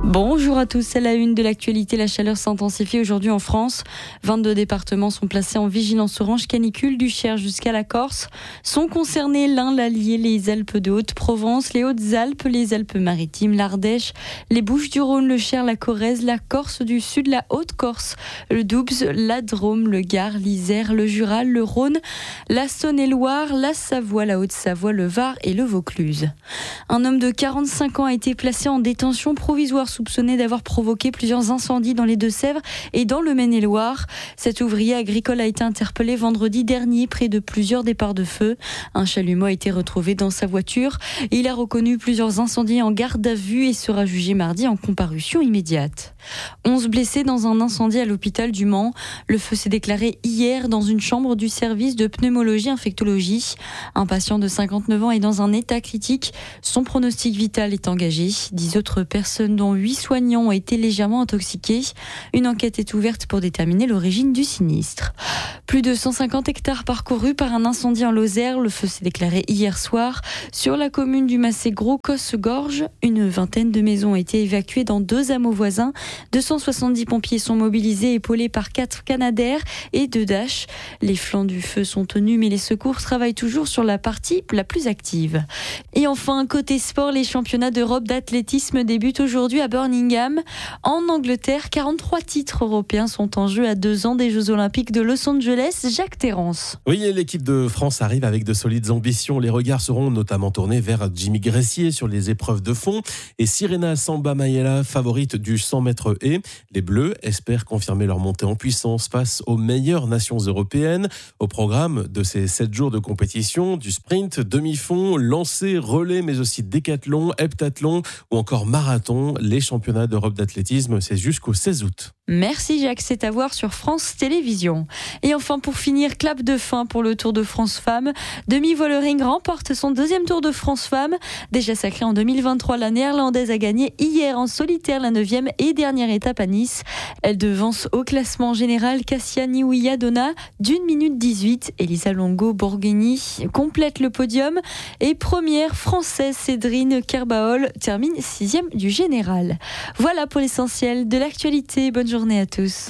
Bonjour à tous, c'est la une de l'actualité. La chaleur s'intensifie aujourd'hui en France. 22 départements sont placés en vigilance orange canicule du Cher jusqu'à la Corse. Sont concernés l'Ain, l'Allier, les Alpes de Haute-Provence, les Hautes-Alpes, les Alpes-Maritimes, l'Ardèche, les Bouches-du-Rhône, le Cher, la Corrèze, la Corse du Sud, la Haute-Corse, le Doubs, la Drôme, le Gard, l'Isère, le Jura, le Rhône, la Saône-et-Loire, la Savoie, la Haute-Savoie, le Var et le Vaucluse. Un homme de 45 ans a été placé en détention provisoire soupçonné d'avoir provoqué plusieurs incendies dans les Deux-Sèvres et dans le Maine-et-Loire. Cet ouvrier agricole a été interpellé vendredi dernier près de plusieurs départs de feu. Un chalumeau a été retrouvé dans sa voiture. Il a reconnu plusieurs incendies en garde à vue et sera jugé mardi en comparution immédiate. 11 blessés dans un incendie à l'hôpital du Mans. Le feu s'est déclaré hier dans une chambre du service de pneumologie-infectologie. Un patient de 59 ans est dans un état critique. Son pronostic vital est engagé. 10 autres personnes, dont 8 soignants, ont été légèrement intoxiqués. Une enquête est ouverte pour déterminer l'origine du sinistre. Plus de 150 hectares parcourus par un incendie en Lozère. Le feu s'est déclaré hier soir sur la commune du Massé-Gros-Cosse-Gorge. Une vingtaine de maisons ont été évacuées dans 2 hameaux voisins. 270 pompiers sont mobilisés, épaulés par 4 Canadair et 2 Dash. Les flancs du feu sont tenus, mais les secours travaillent toujours sur la partie la plus active. Et enfin, côté sport, les championnats d'Europe d'athlétisme débutent aujourd'hui à Birmingham. En Angleterre, 43 titres européens sont en jeu à 2 ans des Jeux Olympiques de Los Angeles. Jacques Terrance. Oui, l'équipe de France arrive avec de solides ambitions. Les regards seront notamment tournés vers Jimmy Gressier sur les épreuves de fond et Sirena Samba Mayela, favorite du 100 mètres haies. Les Bleus espèrent confirmer leur montée en puissance face aux meilleures nations européennes. Au programme de ces 7 jours de compétition, du sprint, demi-fond, lancer, relais, mais aussi décathlon, heptathlon ou encore marathon. Les championnats d'Europe d'athlétisme, c'est jusqu'au 16 août. Merci Jacques, c'est à voir sur France Télévisions. Et enfin, pour finir, clap de fin pour le Tour de France Femmes. Demi Vollering remporte son 2e Tour de France Femmes. Déjà sacrée en 2023, la Néerlandaise a gagné hier en solitaire la 9e et dernière étape à Nice. Elle devance au classement général Cassia Niouia-Donna d'1 minute 18. Elisa Longo-Borghini complète le podium et première française Cédrine Kerbaol termine 6e du général. Voilà pour l'essentiel de l'actualité. Bonne journée à tous.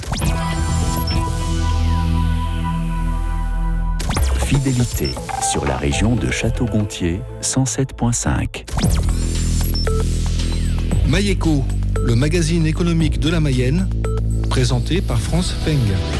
Fidélité sur la région de Château-Gontier, 107.5. Maïeco, le magazine économique de la Mayenne, présenté par France Feng.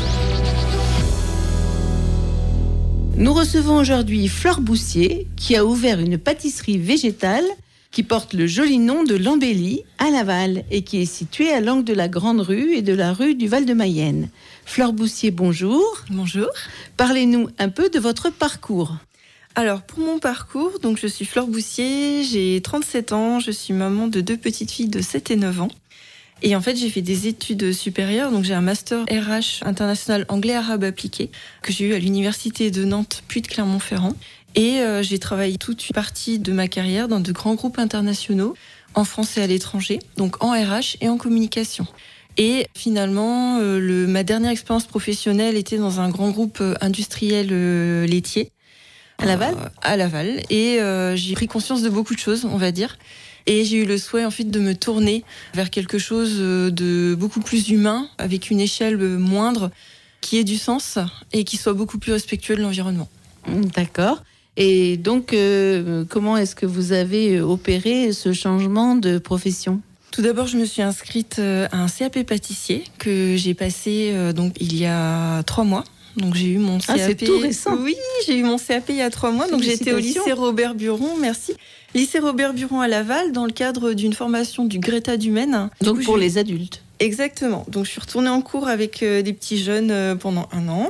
Nous recevons aujourd'hui Fleur Boussier, qui a ouvert une pâtisserie végétale qui porte le joli nom de l'Embellie à Laval et qui est située à l'angle de la Grande Rue et de la rue du Val-de-Mayenne. Fleur Boussier, bonjour. Bonjour. Parlez-nous un peu de votre parcours. Alors, pour mon parcours, donc je suis Fleur Boussier, j'ai 37 ans, je suis maman de 2 petites filles de 7 et 9 ans. Et en fait, j'ai fait des études supérieures, donc j'ai un master RH international anglais-arabe appliqué que j'ai eu à l'université de Nantes puis de Clermont-Ferrand. Et j'ai travaillé toute une partie de ma carrière dans de grands groupes internationaux, en France et à l'étranger, donc en RH et en communication. Et finalement, ma dernière expérience professionnelle était dans un grand groupe industriel laitier. À Laval ? À Laval. Et j'ai pris conscience de beaucoup de choses, on va dire. Et j'ai eu le souhait ensuite de me tourner vers quelque chose de beaucoup plus humain, avec une échelle moindre, qui ait du sens et qui soit beaucoup plus respectueux de l'environnement. D'accord. Et donc, comment est-ce que vous avez opéré ce changement de profession ? Tout d'abord, je me suis inscrite à un CAP pâtissier que j'ai passé donc il y a 3 mois. Donc j'ai eu mon CAP. Ah, c'est tout récent. Oui, j'ai eu mon CAP il y a 3 mois. Donc j'étais au lycée Robert Buron, merci. Lycée Robert Buron à Laval, dans le cadre d'une formation du Greta du Maine. Donc pour les adultes. Exactement. Donc je suis retournée en cours avec des petits jeunes pendant 1 an.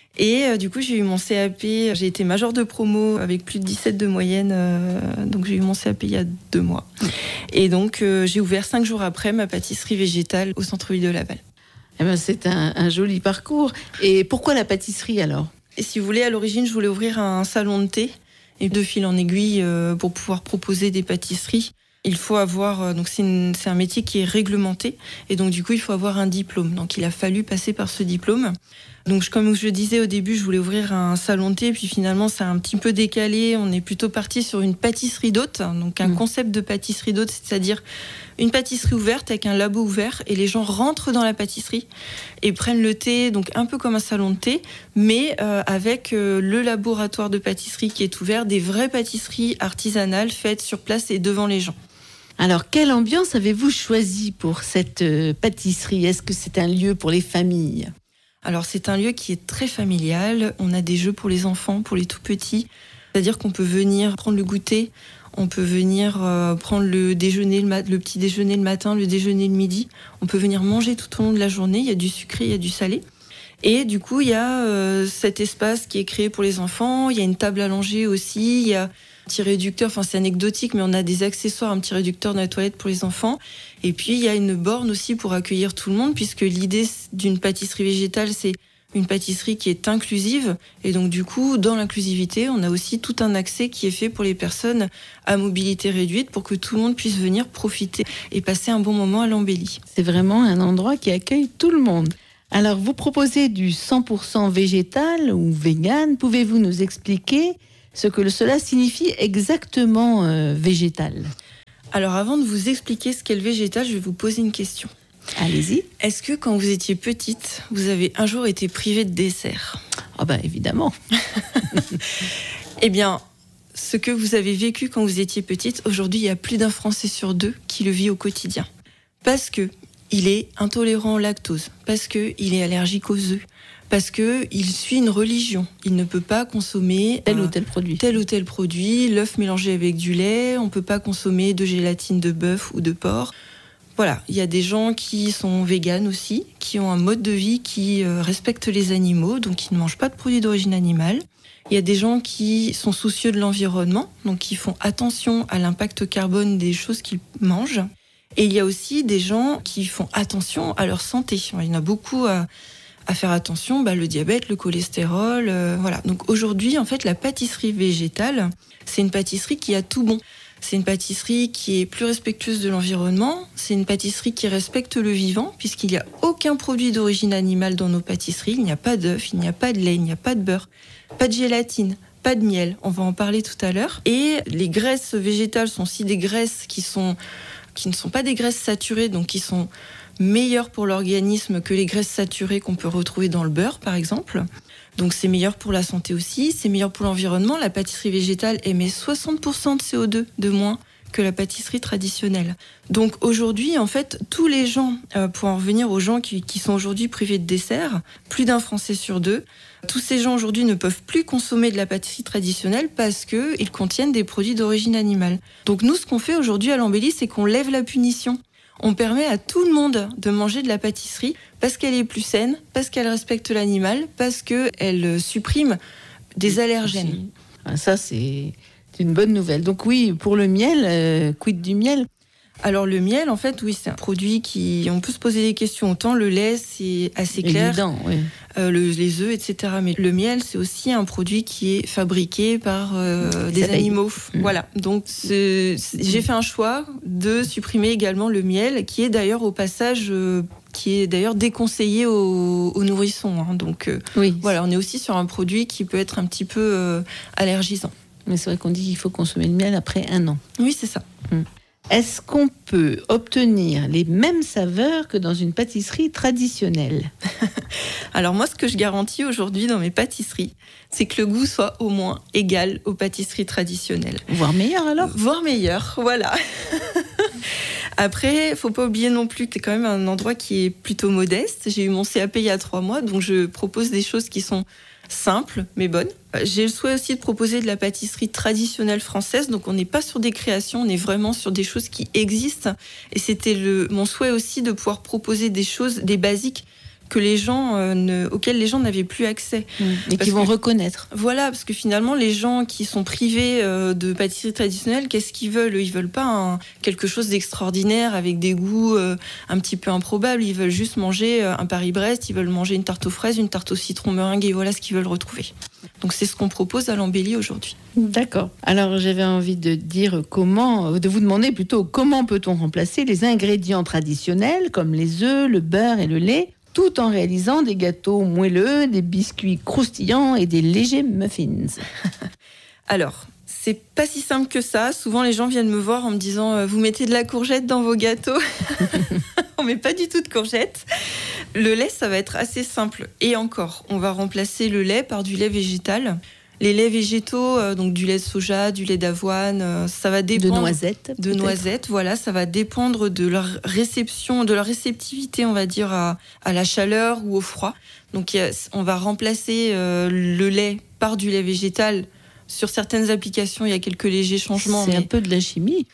Et du coup, j'ai eu mon CAP, j'ai été major de promo avec plus de 17 de moyenne, donc j'ai eu mon CAP il y a 2 mois. Et donc, j'ai ouvert 5 jours après ma pâtisserie végétale au centre-ville de Laval. Eh ben, c'est un joli parcours. Et pourquoi la pâtisserie alors ? Et si vous voulez, à l'origine, je voulais ouvrir un salon de thé. Et de fil en aiguille, pour pouvoir proposer des pâtisseries, il faut avoir... donc c'est un métier qui est réglementé. Et donc, du coup, il faut avoir un diplôme. Donc, il a fallu passer par ce diplôme. Donc comme je disais au début, je voulais ouvrir un salon de thé, puis finalement ça a un petit peu décalé. On est plutôt parti sur une pâtisserie d'hôtes, donc un concept de pâtisserie d'hôtes, c'est-à-dire une pâtisserie ouverte avec un labo ouvert, et les gens rentrent dans la pâtisserie et prennent le thé, donc un peu comme un salon de thé, mais avec le laboratoire de pâtisserie qui est ouvert, des vraies pâtisseries artisanales faites sur place et devant les gens. Alors, quelle ambiance avez-vous choisi pour cette pâtisserie ? Est-ce que c'est un lieu pour les familles ? Alors c'est un lieu qui est très familial, on a des jeux pour les enfants, pour les tout petits, c'est-à-dire qu'on peut venir prendre le goûter, on peut venir prendre le petit déjeuner le matin, le déjeuner le midi, on peut venir manger tout au long de la journée, il y a du sucré, il y a du salé. Et du coup il y a cet espace qui est créé pour les enfants, il y a une table allongée aussi, il y a petit réducteur, enfin c'est anecdotique, mais on a des accessoires, un petit réducteur dans la toilette pour les enfants. Et puis il y a une borne aussi pour accueillir tout le monde, puisque l'idée d'une pâtisserie végétale, c'est une pâtisserie qui est inclusive. Et donc du coup, dans l'inclusivité, on a aussi tout un accès qui est fait pour les personnes à mobilité réduite, pour que tout le monde puisse venir profiter et passer un bon moment à l'embellie. C'est vraiment un endroit qui accueille tout le monde. Alors vous proposez du 100% végétal ou vegan. Pouvez-vous nous expliquer ce que cela signifie exactement végétal ? Alors avant de vous expliquer ce qu'est le végétal, je vais vous poser une question. Allez-y. Est-ce que quand vous étiez petite, vous avez un jour été privée de dessert ? Ah bah évidemment. Eh bien, ce que vous avez vécu quand vous étiez petite, aujourd'hui, il y a plus d'un Français sur 2 qui le vit au quotidien. Parce que il est intolérant au lactose, parce que il est allergique aux œufs, parce que il suit une religion. Il ne peut pas consommer tel ou tel produit. Tel ou tel produit, l'œuf mélangé avec du lait, on peut pas consommer de gélatine de bœuf ou de porc. Voilà, il y a des gens qui sont véganes aussi, qui ont un mode de vie qui respecte les animaux, donc qui ne mangent pas de produits d'origine animale. Il y a des gens qui sont soucieux de l'environnement, donc qui font attention à l'impact carbone des choses qu'ils mangent. Et il y a aussi des gens qui font attention à leur santé. Il y en a beaucoup à faire attention, le diabète, le cholestérol, voilà. Donc aujourd'hui, en fait, la pâtisserie végétale, c'est une pâtisserie qui a tout bon. C'est une pâtisserie qui est plus respectueuse de l'environnement. C'est une pâtisserie qui respecte le vivant, puisqu'il n'y a aucun produit d'origine animale dans nos pâtisseries. Il n'y a pas d'œuf, il n'y a pas de lait, il n'y a pas de beurre, pas de gélatine, pas de miel. On va en parler tout à l'heure. Et les graisses végétales sont aussi des graisses qui ne sont pas des graisses saturées, donc qui sont meilleures pour l'organisme que les graisses saturées qu'on peut retrouver dans le beurre, par exemple. Donc c'est meilleur pour la santé aussi, c'est meilleur pour l'environnement. La pâtisserie végétale émet 60% de CO2 de moins que la pâtisserie traditionnelle. Donc aujourd'hui, en fait, tous les gens, pour en revenir aux gens qui sont aujourd'hui privés de dessert, plus d'un Français sur 2, tous ces gens aujourd'hui ne peuvent plus consommer de la pâtisserie traditionnelle parce qu'ils contiennent des produits d'origine animale. Donc nous, ce qu'on fait aujourd'hui à l'embellie, c'est qu'on lève la punition. On permet à tout le monde de manger de la pâtisserie parce qu'elle est plus saine, parce qu'elle respecte l'animal, parce qu'elle supprime des allergènes. Ça, c'est une bonne nouvelle. Donc oui, pour le miel, quid du miel ? Alors le miel, en fait, oui, c'est un produit qui... On peut se poser des questions. Autant le lait, c'est assez clair. Évident, oui. Les œufs, etc. Mais le miel, c'est aussi un produit qui est fabriqué par des animaux. Voilà. Donc j'ai fait un choix de supprimer également le miel, qui est d'ailleurs au passage... qui est d'ailleurs déconseillé aux nourrissons. Donc oui. Voilà, on est aussi sur un produit qui peut être un petit peu allergisant. Mais c'est vrai qu'on dit qu'il faut consommer le miel après 1 an. Oui, c'est ça. Est-ce qu'on peut obtenir les mêmes saveurs que dans une pâtisserie traditionnelle ? Alors moi, ce que je garantis aujourd'hui dans mes pâtisseries, c'est que le goût soit au moins égal aux pâtisseries traditionnelles. Voire meilleur alors ? Voire meilleur, voilà. Après, faut pas oublier non plus que c'est quand même un endroit qui est plutôt modeste. J'ai eu mon CAP il y a 3 mois, donc je propose des choses qui sont simples mais bonnes. J'ai le souhait aussi de proposer de la pâtisserie traditionnelle française, donc on n'est pas sur des créations, on est vraiment sur des choses qui existent. Et c'était mon souhait aussi de pouvoir proposer des choses, des basiques que les gens auxquels les gens n'avaient plus accès. Et qui vont reconnaître. Voilà, parce que finalement, les gens qui sont privés de pâtisserie traditionnelle, qu'est-ce qu'ils veulent ? Ils veulent pas quelque chose d'extraordinaire avec des goûts un petit peu improbables. Ils veulent juste manger un Paris-Brest, ils veulent manger une tarte aux fraises, une tarte au citron meringue, et voilà ce qu'ils veulent retrouver. Donc c'est ce qu'on propose à l'embellie aujourd'hui. D'accord. Alors j'avais envie de vous demander plutôt comment peut-on remplacer les ingrédients traditionnels comme les œufs, le beurre et le lait tout en réalisant des gâteaux moelleux, des biscuits croustillants et des légers muffins. Alors, c'est pas si simple que ça. Souvent, les gens viennent me voir en me disant « Vous mettez de la courgette dans vos gâteaux ?» On met pas du tout de courgette. Le lait, ça va être assez simple. Et encore, on va remplacer le lait par du lait végétal. Les laits végétaux, donc du lait de soja, du lait d'avoine, ça va dépendre... De noisettes, voilà, ça va dépendre de leur réception, de leur réceptivité, on va dire, à la chaleur ou au froid. Donc, on va remplacer le lait par du lait végétal. Sur certaines applications, il y a quelques légers changements. C'est un peu de la chimie.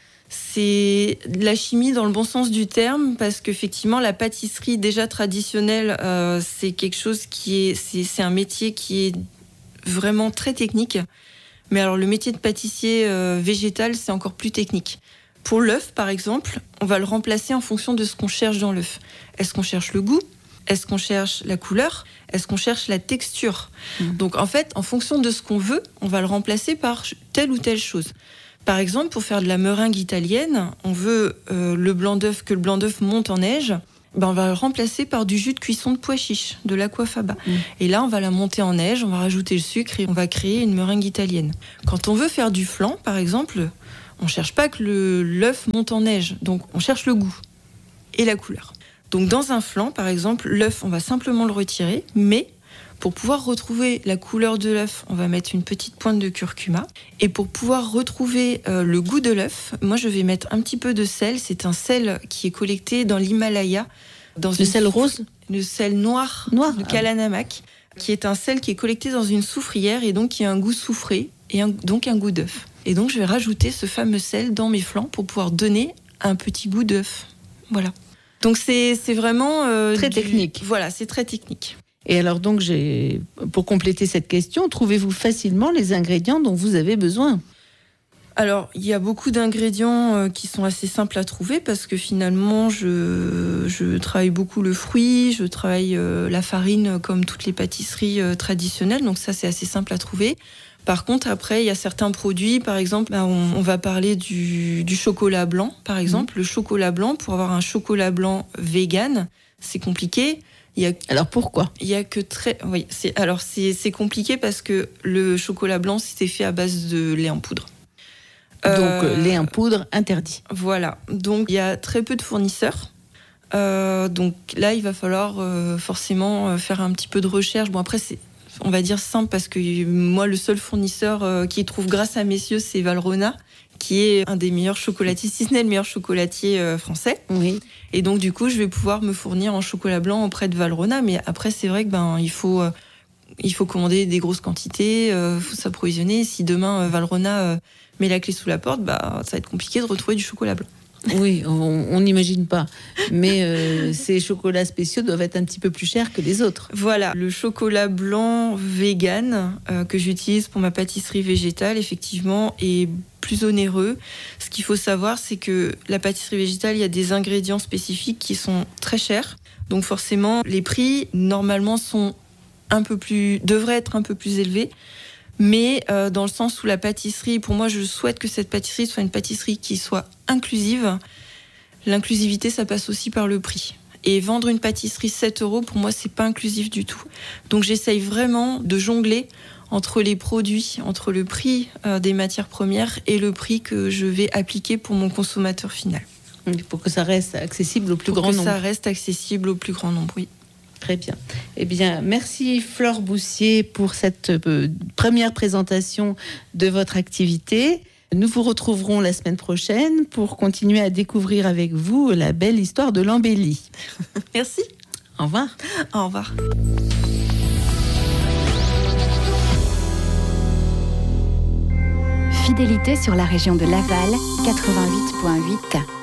C'est de la chimie dans le bon sens du terme, parce qu'effectivement, la pâtisserie déjà traditionnelle, c'est quelque chose c'est un métier qui est vraiment très technique. Mais alors, le métier de pâtissier végétal, c'est encore plus technique. Pour l'œuf, par exemple, on va le remplacer en fonction de ce qu'on cherche dans l'œuf. Est-ce qu'on cherche le goût ? Est-ce qu'on cherche la couleur ? Est-ce qu'on cherche la texture ? Donc, en fait, en fonction de ce qu'on veut, on va le remplacer par telle ou telle chose. Par exemple, pour faire de la meringue italienne, on veut que le blanc d'œuf monte en neige. On va le remplacer par du jus de cuisson de pois chiches, de l'aquafaba. Et là, on va la monter en neige, on va rajouter le sucre et on va créer une meringue italienne. Quand on veut faire du flan, par exemple, on ne cherche pas que l'œuf monte en neige. Donc, on cherche le goût et la couleur. Donc, dans un flan, par exemple, l'œuf, on va simplement le retirer, mais pour pouvoir retrouver la couleur de l'œuf, on va mettre une petite pointe de curcuma. Et pour pouvoir retrouver le goût de l'œuf, moi, je vais mettre un petit peu de sel. C'est un sel qui est collecté dans l'Himalaya. Le sel rose ? Le sel noir de Kalanamak, qui est un sel qui est collecté dans une soufrière et donc qui a un goût soufré et donc un goût d'œuf. Et donc, je vais rajouter ce fameux sel dans mes flans pour pouvoir donner un petit goût d'œuf. Voilà. Donc, c'est vraiment... très technique. Voilà, c'est très technique. Et alors donc, pour compléter cette question, trouvez-vous facilement les ingrédients dont vous avez besoin ? Alors, il y a beaucoup d'ingrédients qui sont assez simples à trouver parce que finalement, je travaille beaucoup le fruit, je travaille la farine comme toutes les pâtisseries traditionnelles, donc ça, c'est assez simple à trouver. Par contre, après, il y a certains produits, par exemple, on va parler du chocolat blanc, par exemple. Le chocolat blanc, pour avoir un chocolat blanc vegan, c'est compliqué. Alors pourquoi ? C'est compliqué parce que le chocolat blanc, c'était fait à base de lait en poudre. Donc, lait en poudre interdit. Voilà. Donc, il y a très peu de fournisseurs. Donc là, il va falloir forcément faire un petit peu de recherche. Bon, après, c'est, on va dire, simple parce que moi, le seul fournisseur qui trouve grâce à messieurs, c'est Valrhona, qui est un des meilleurs chocolatiers, si ce n'est le meilleur chocolatier français. Oui. Et donc, du coup, je vais pouvoir me fournir en chocolat blanc auprès de Valrhona. Mais après, c'est vrai que il faut commander des grosses quantités, faut s'approvisionner. Si demain, Valrhona met la clé sous la porte, ça va être compliqué de retrouver du chocolat blanc. Oui, on n'imagine pas. Mais ces chocolats spéciaux doivent être un petit peu plus chers que les autres. Voilà, le chocolat blanc vegan que j'utilise pour ma pâtisserie végétale, effectivement, est plus onéreux. Ce qu'il faut savoir, c'est que la pâtisserie végétale, il y a des ingrédients spécifiques qui sont très chers. Donc forcément, les prix, normalement, devraient être un peu plus élevés. Mais dans le sens où la pâtisserie, pour moi, je souhaite que cette pâtisserie soit une pâtisserie qui soit inclusive. L'inclusivité, ça passe aussi par le prix. Et vendre une pâtisserie 7 €, pour moi, c'est pas inclusif du tout. Donc j'essaye vraiment de jongler entre les produits, entre le prix des matières premières et le prix que je vais appliquer pour mon consommateur final. Pour que ça reste accessible au plus grand nombre. Pour que ça reste accessible au plus grand nombre, oui. Très bien. Eh bien, merci Flore Boussier pour cette première présentation de votre activité. Nous vous retrouverons la semaine prochaine pour continuer à découvrir avec vous la belle histoire de l'embellie. Merci. Au revoir. Au revoir. Fidélité sur la région de Laval, 88.8.